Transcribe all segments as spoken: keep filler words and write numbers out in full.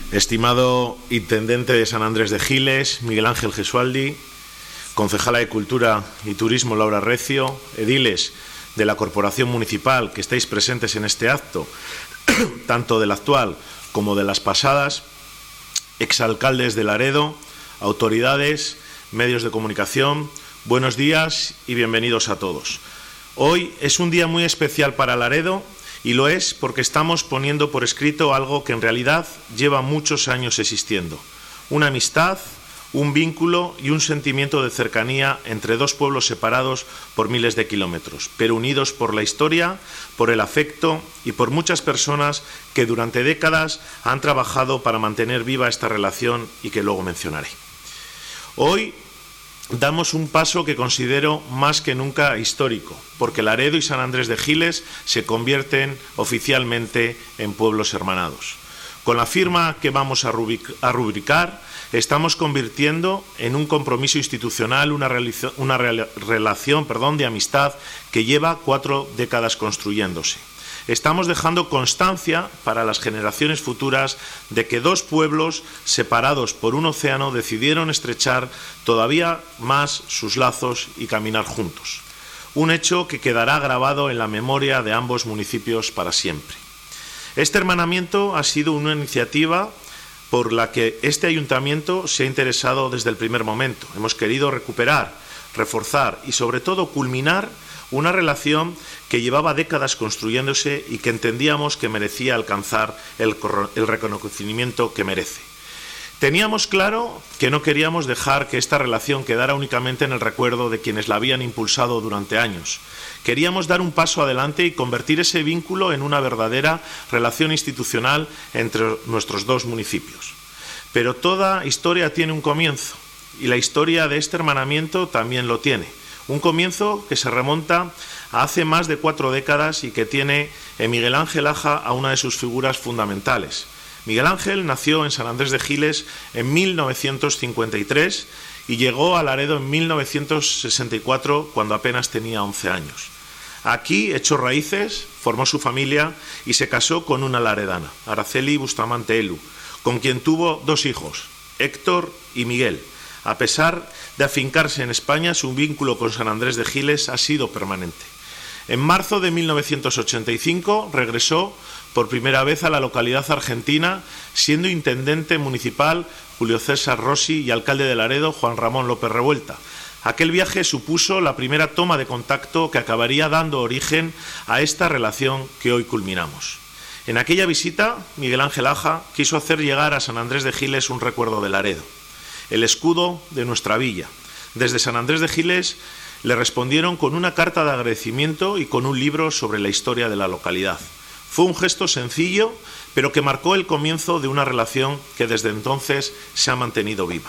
Estimado intendente de San Andrés de Giles, Miguel Ángel Gesualdi, concejala de Cultura y Turismo, Laura Recio, ediles de la Corporación Municipal que estáis presentes en este acto, tanto del actual como de las pasadas, exalcaldes de Laredo, autoridades, medios de comunicación, buenos días y bienvenidos a todos. Hoy es un día muy especial para Laredo y lo es porque estamos poniendo por escrito algo que en realidad lleva muchos años existiendo, una amistad, un vínculo y un sentimiento de cercanía entre dos pueblos separados por miles de kilómetros, pero unidos por la historia, por el afecto y por muchas personas que durante décadas han trabajado para mantener viva esta relación y que luego mencionaré. Hoy damos un paso que considero más que nunca histórico, porque Laredo y San Andrés de Giles se convierten oficialmente en pueblos hermanados. Con la firma que vamos a rubricar, estamos convirtiendo en un compromiso institucional una, una relación perdón, de amistad que lleva cuatro décadas construyéndose. Estamos dejando constancia para las generaciones futuras de que dos pueblos separados por un océano decidieron estrechar todavía más sus lazos y caminar juntos. Un hecho que quedará grabado en la memoria de ambos municipios para siempre. Este hermanamiento ha sido una iniciativa por la que este ayuntamiento se ha interesado desde el primer momento. Hemos querido recuperar, reforzar y sobre todo culminar una relación que llevaba décadas construyéndose y que entendíamos que merecía alcanzar el, el reconocimiento que merece. Teníamos claro que no queríamos dejar que esta relación quedara únicamente en el recuerdo de quienes la habían impulsado durante años. Queríamos dar un paso adelante y convertir ese vínculo en una verdadera relación institucional entre nuestros dos municipios. Pero toda historia tiene un comienzo y la historia de este hermanamiento también lo tiene. Un comienzo que se remonta a hace más de cuatro décadas y que tiene en Miguel Ángel Aja a una de sus figuras fundamentales. Miguel Ángel nació en San Andrés de Giles en mil novecientos cincuenta y tres y llegó a Laredo en mil novecientos sesenta y cuatro cuando apenas tenía once años. Aquí echó raíces, formó su familia y se casó con una laredana, Araceli Bustamante Elu, con quien tuvo dos hijos, Héctor y Miguel. A pesar de afincarse en España, su vínculo con San Andrés de Giles ha sido permanente. En marzo de mil novecientos ochenta y cinco regresó por primera vez a la localidad argentina, siendo intendente municipal Julio César Rossi y alcalde de Laredo Juan Ramón López Revuelta. Aquel viaje supuso la primera toma de contacto que acabaría dando origen a esta relación que hoy culminamos. En aquella visita, Miguel Ángel Aja quiso hacer llegar a San Andrés de Giles un recuerdo de Laredo, el escudo de nuestra villa. Desde San Andrés de Giles le respondieron con una carta de agradecimiento y con un libro sobre la historia de la localidad. Fue un gesto sencillo, pero que marcó el comienzo de una relación que desde entonces se ha mantenido viva.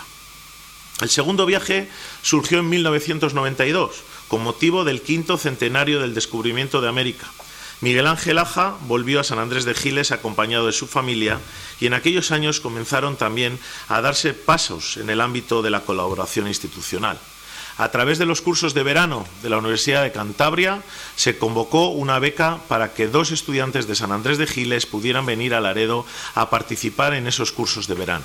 El segundo viaje surgió en mil novecientos noventa y dos, con motivo del quinto centenario del descubrimiento de América. Miguel Ángel Aja volvió a San Andrés de Giles acompañado de su familia y en aquellos años comenzaron también a darse pasos en el ámbito de la colaboración institucional. A través de los cursos de verano de la Universidad de Cantabria se convocó una beca para que dos estudiantes de San Andrés de Giles pudieran venir a Laredo a participar en esos cursos de verano.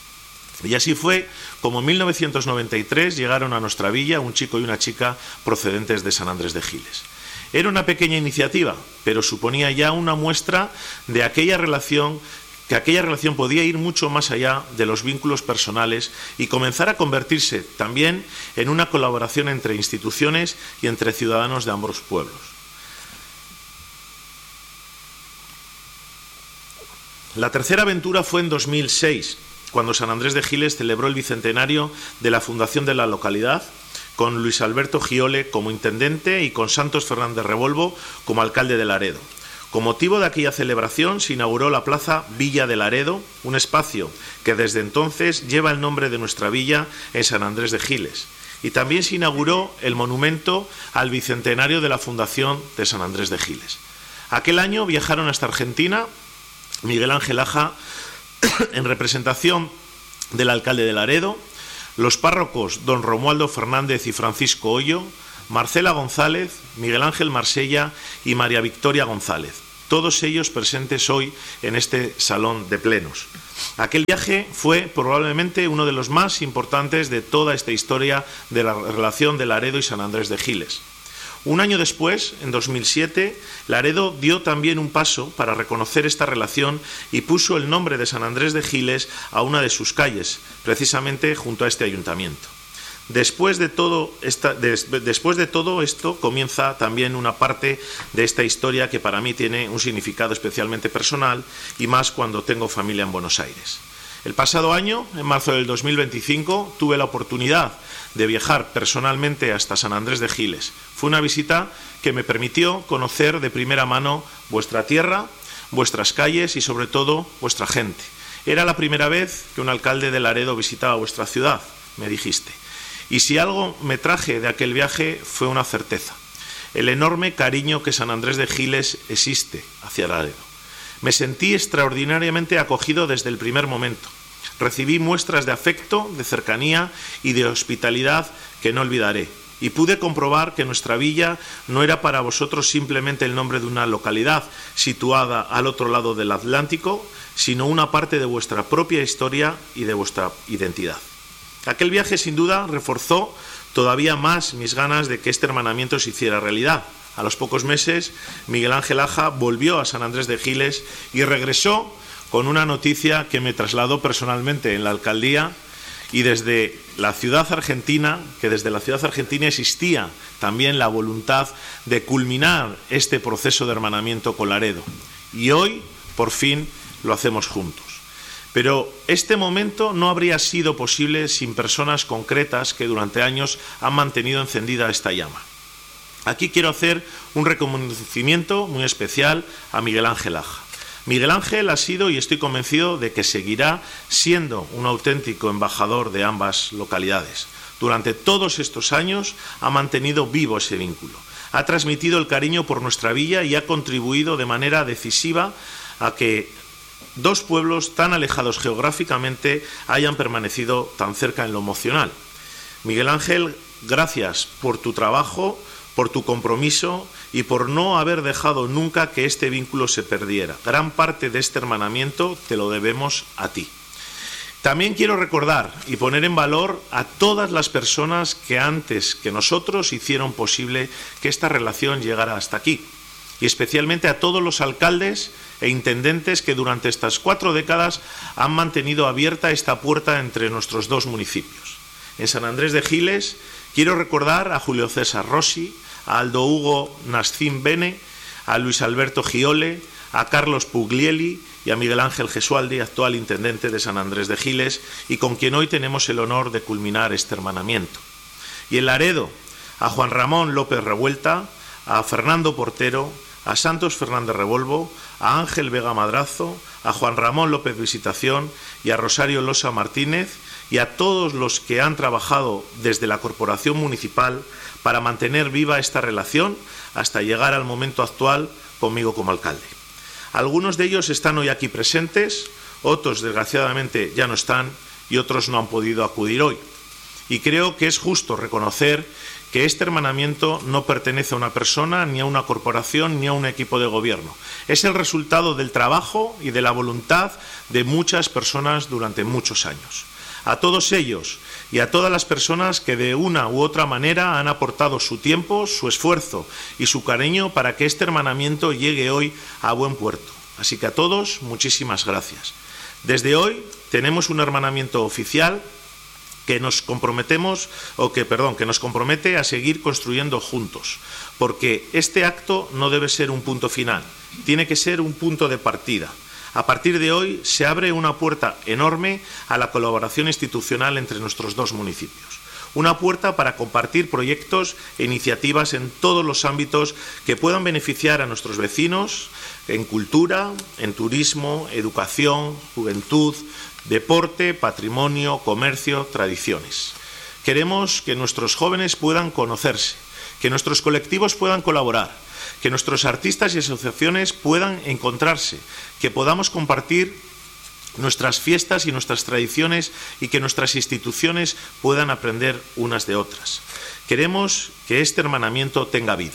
Y así fue como en mil novecientos noventa y tres llegaron a nuestra villa un chico y una chica procedentes de San Andrés de Giles. Era una pequeña iniciativa, pero suponía ya una muestra de aquella relación, que aquella relación podía ir mucho más allá de los vínculos personales y comenzar a convertirse también en una colaboración entre instituciones y entre ciudadanos de ambos pueblos. La tercera aventura fue en dos mil seis, cuando San Andrés de Giles celebró el bicentenario de la fundación de la localidad, con Luis Alberto Giole como intendente y con Santos Fernández Revolvo como alcalde de Laredo. Con motivo de aquella celebración se inauguró la plaza Villa de Laredo, un espacio que desde entonces lleva el nombre de nuestra villa en San Andrés de Giles. Y también se inauguró el monumento al bicentenario de la fundación de San Andrés de Giles. Aquel año viajaron hasta Argentina Miguel Ángel Aja en representación del alcalde de Laredo, los párrocos don Romualdo Fernández y Francisco Hoyo, Marcela González, Miguel Ángel Marsella y María Victoria González. todos ellos presentes hoy en este salón de plenos. Aquel viaje fue probablemente uno de los más importantes de toda esta historia de la relación de Laredo y San Andrés de Giles. Un año después, en dos mil siete, Laredo dio también un paso para reconocer esta relación y puso el nombre de San Andrés de Giles a una de sus calles, precisamente junto a este ayuntamiento. Después de todo, esta, des, después de todo esto comienza también una parte de esta historia que para mí tiene un significado especialmente personal y más cuando tengo familia en Buenos Aires. El pasado año, en marzo del dos mil veinticinco, tuve la oportunidad de viajar personalmente hasta San Andrés de Giles. Fue una visita que me permitió conocer de primera mano vuestra tierra, vuestras calles y sobre todo vuestra gente. Era la primera vez que un alcalde de Laredo visitaba vuestra ciudad, me dijiste. Y si algo me traje de aquel viaje fue una certeza, el enorme cariño que San Andrés de Giles existe hacia Laredo. Me sentí extraordinariamente acogido desde el primer momento. Recibí muestras de afecto, de cercanía y de hospitalidad que no olvidaré. Y pude comprobar que nuestra villa no era para vosotros simplemente el nombre de una localidad situada al otro lado del Atlántico, sino una parte de vuestra propia historia y de vuestra identidad. Aquel viaje, sin duda, reforzó todavía más mis ganas de que este hermanamiento se hiciera realidad. A los pocos meses, Miguel Ángel Aja volvió a San Andrés de Giles y regresó con una noticia que me trasladó personalmente en la alcaldía y desde la ciudad argentina, que desde la ciudad argentina existía también la voluntad de culminar este proceso de hermanamiento con Laredo. Y hoy, por fin, lo hacemos juntos. Pero este momento no habría sido posible sin personas concretas que durante años han mantenido encendida esta llama. Aquí quiero hacer un reconocimiento muy especial a Miguel Ángel Aja. Miguel Ángel ha sido, y estoy convencido de que seguirá siendo, un auténtico embajador de ambas localidades. Durante todos estos años ha mantenido vivo ese vínculo. Ha transmitido el cariño por nuestra villa y ha contribuido de manera decisiva a que dos pueblos tan alejados geográficamente hayan permanecido tan cerca en lo emocional. Miguel Ángel, gracias por tu trabajo, por tu compromiso y por no haber dejado nunca que este vínculo se perdiera. Gran parte de este hermanamiento te lo debemos a ti. También quiero recordar y poner en valor a todas las personas que antes que nosotros hicieron posible que esta relación llegara hasta aquí. Y especialmente a todos los alcaldes e intendentes que durante estas cuatro décadas han mantenido abierta esta puerta entre nuestros dos municipios. En San Andrés de Giles quiero recordar a Julio César Rossi, a Aldo Hugo Nascín Bene, a Luis Alberto Giole, a Carlos Puglieli y a Miguel Ángel Gesualdi, actual intendente de San Andrés de Giles, y con quien hoy tenemos el honor de culminar este hermanamiento. Y en Laredo, a Juan Ramón López Revuelta, a Fernando Portero, a Santos Fernández Revolvo, a Ángel Vega Madrazo, a Juan Ramón López Visitación y a Rosario Losa Martínez y a todos los que han trabajado desde la Corporación Municipal para mantener viva esta relación hasta llegar al momento actual conmigo como alcalde. Algunos de ellos están hoy aquí presentes, otros desgraciadamente ya no están y otros no han podido acudir hoy. Y creo que es justo reconocer que este hermanamiento no pertenece a una persona, ni a una corporación, ni a un equipo de gobierno. Es el resultado del trabajo y de la voluntad de muchas personas durante muchos años. A todos ellos y a todas las personas que de una u otra manera han aportado su tiempo, su esfuerzo y su cariño para que este hermanamiento llegue hoy a buen puerto. Así que a todos, muchísimas gracias. Desde hoy tenemos un hermanamiento oficial que nos comprometemos, o que, perdón, que nos compromete a seguir construyendo juntos, porque este acto no debe ser un punto final, tiene que ser un punto de partida. A partir de hoy se abre una puerta enorme a la colaboración institucional entre nuestros dos municipios. Una puerta para compartir proyectos e iniciativas en todos los ámbitos que puedan beneficiar a nuestros vecinos, en cultura, en turismo, educación, juventud, deporte, patrimonio, comercio, tradiciones. Queremos que nuestros jóvenes puedan conocerse, que nuestros colectivos puedan colaborar, que nuestros artistas y asociaciones puedan encontrarse, que podamos compartir nuestras fiestas y nuestras tradiciones y que nuestras instituciones puedan aprender unas de otras. Queremos que este hermanamiento tenga vida.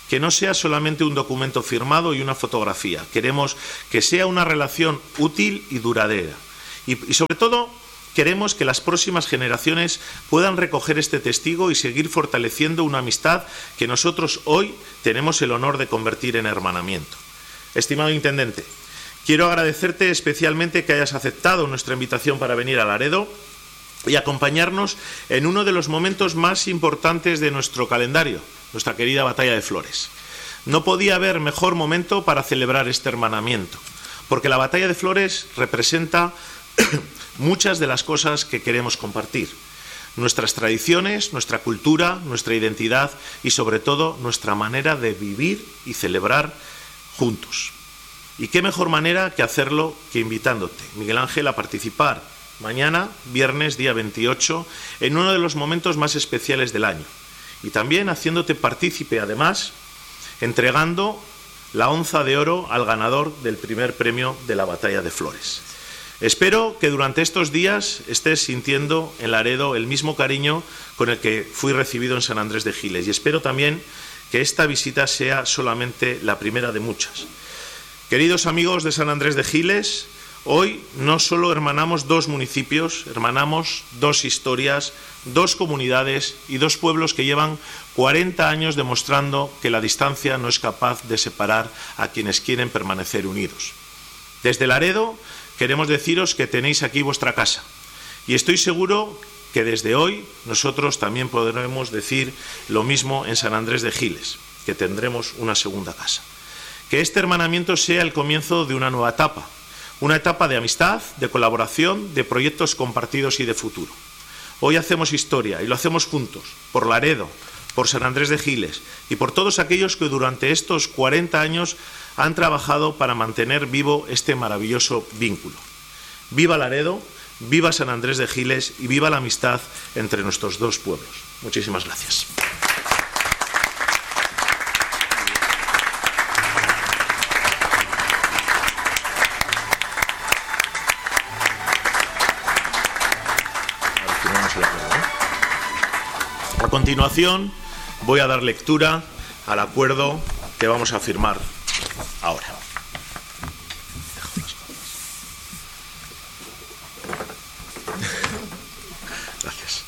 que no sea solamente un documento firmado y una fotografía. Queremos que sea una relación útil y duradera. Y, y sobre todo, queremos que las próximas generaciones puedan recoger este testigo y seguir fortaleciendo una amistad que nosotros hoy tenemos el honor de convertir en hermanamiento. Estimado intendente, quiero agradecerte especialmente que hayas aceptado nuestra invitación para venir a Laredo y acompañarnos en uno de los momentos más importantes de nuestro calendario, nuestra querida Batalla de Flores. No podía haber mejor momento para celebrar este hermanamiento, porque la Batalla de Flores representa muchas de las cosas que queremos compartir. Nuestras tradiciones, nuestra cultura, nuestra identidad y sobre todo nuestra manera de vivir y celebrar juntos. Y qué mejor manera que hacerlo que invitándote, Miguel Ángel, a participar mañana, viernes, día veintiocho, en uno de los momentos más especiales del año. Y también haciéndote partícipe, además, entregando la onza de oro al ganador del primer premio de la Batalla de Flores. Espero que durante estos días estés sintiendo en Laredo el mismo cariño con el que fui recibido en San Andrés de Giles, y espero también que esta visita sea solamente la primera de muchas. Queridos amigos de San Andrés de Giles, hoy no solo hermanamos dos municipios, hermanamos dos historias, dos comunidades y dos pueblos que llevan cuarenta años demostrando que la distancia no es capaz de separar a quienes quieren permanecer unidos. Desde Laredo queremos deciros que tenéis aquí vuestra casa y estoy seguro que desde hoy nosotros también podremos decir lo mismo en San Andrés de Giles, que tendremos una segunda casa. Que este hermanamiento sea el comienzo de una nueva etapa, una etapa de amistad, de colaboración, de proyectos compartidos y de futuro. Hoy hacemos historia y lo hacemos juntos, por Laredo, por San Andrés de Giles y por todos aquellos que durante estos cuarenta años han trabajado para mantener vivo este maravilloso vínculo. Viva Laredo, viva San Andrés de Giles y viva la amistad entre nuestros dos pueblos. Muchísimas gracias. A continuación, voy a dar lectura al acuerdo que vamos a firmar ahora. Gracias.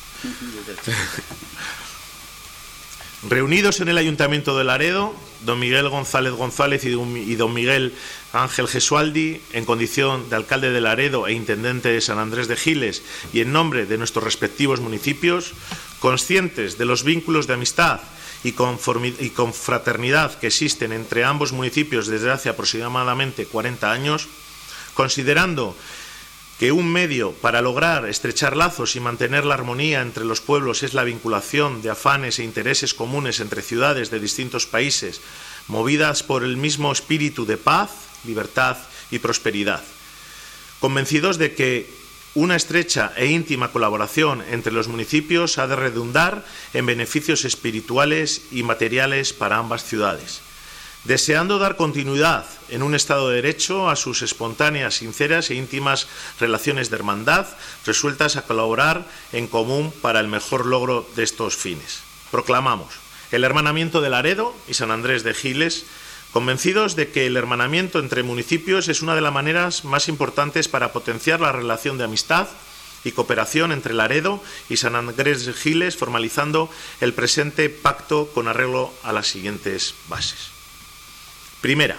Reunidos en el Ayuntamiento de Laredo, don Miguel González González y don Miguel Ángel Gesualdi, en condición de alcalde de Laredo e intendente de San Andrés de Giles, y en nombre de nuestros respectivos municipios, conscientes de los vínculos de amistad y confraternidad que existen entre ambos municipios desde hace aproximadamente cuarenta años, considerando que un medio para lograr estrechar lazos y mantener la armonía entre los pueblos es la vinculación de afanes e intereses comunes entre ciudades de distintos países, movidas por el mismo espíritu de paz, libertad y prosperidad. Convencidos de que una estrecha e íntima colaboración entre los municipios ha de redundar en beneficios espirituales y materiales para ambas ciudades. Deseando dar continuidad en un Estado de Derecho a sus espontáneas, sinceras e íntimas relaciones de hermandad, resueltas a colaborar en común para el mejor logro de estos fines. Proclamamos el hermanamiento de Laredo y San Andrés de Giles, convencidos de que el hermanamiento entre municipios es una de las maneras más importantes para potenciar la relación de amistad y cooperación entre Laredo y San Andrés de Giles, formalizando el presente pacto con arreglo a las siguientes bases. Primera,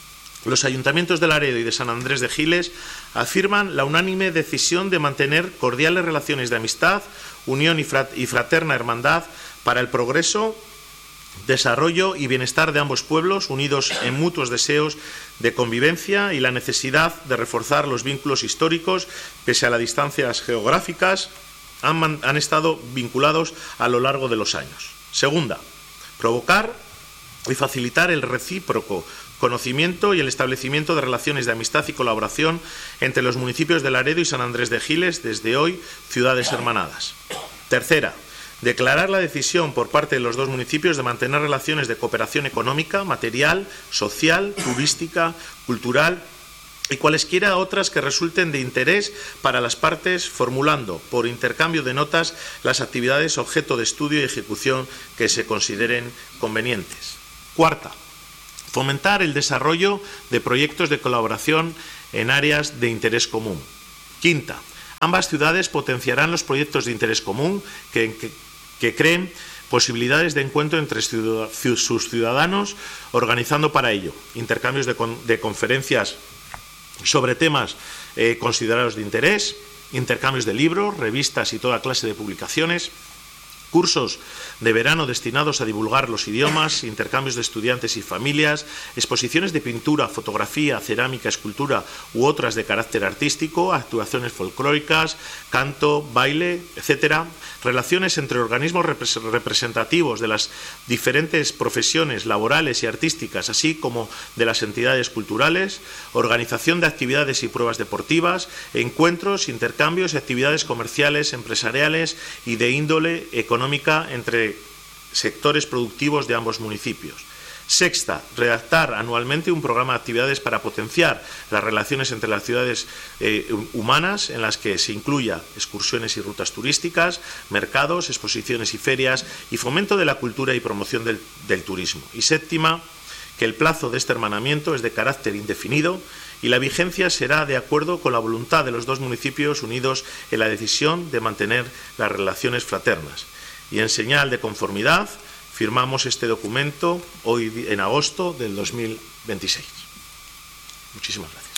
los ayuntamientos de Laredo y de San Andrés de Giles afirman la unánime decisión de mantener cordiales relaciones de amistad, unión y fraterna hermandad para el progreso, desarrollo y bienestar de ambos pueblos, unidos en mutuos deseos de convivencia y la necesidad de reforzar los vínculos históricos, pese a las distancias geográficas, han, han estado vinculados a lo largo de los años. Segunda, provocar y facilitar el recíproco conocimiento y el establecimiento de relaciones de amistad y colaboración entre los municipios de Laredo y San Andrés de Giles, desde hoy ciudades hermanadas. Tercera, declarar la decisión por parte de los dos municipios de mantener relaciones de cooperación económica, material, social, turística, cultural y cualesquiera otras que resulten de interés para las partes, formulando por intercambio de notas las actividades objeto de estudio y ejecución que se consideren convenientes. Cuarta, fomentar el desarrollo de proyectos de colaboración en áreas de interés común. Quinta, ambas ciudades potenciarán los proyectos de interés común que, que, que creen posibilidades de encuentro entre sus ciudadanos, organizando para ello intercambios de, con, de conferencias sobre temas eh, considerados de interés, intercambios de libros, revistas y toda clase de publicaciones, cursos de verano destinados a divulgar los idiomas, intercambios de estudiantes y familias, exposiciones de pintura, fotografía, cerámica, escultura u otras de carácter artístico, actuaciones folclóricas, canto, baile, etcétera, relaciones entre organismos representativos de las diferentes profesiones laborales y artísticas, así como de las entidades culturales, organización de actividades y pruebas deportivas, encuentros, intercambios y actividades comerciales, empresariales y de índole económica entre sectores productivos de ambos municipios. Sexta, redactar anualmente un programa de actividades para potenciar las relaciones entre las ciudades eh, humanas, en las que se incluya excursiones y rutas turísticas, mercados, exposiciones y ferias, y fomento de la cultura y promoción del, del turismo. Y séptima, que el plazo de este hermanamiento es de carácter indefinido y la vigencia será de acuerdo con la voluntad de los dos municipios unidos en la decisión de mantener las relaciones fraternas. Y en señal de conformidad firmamos este documento hoy en agosto del dos mil veintiséis. Muchísimas gracias.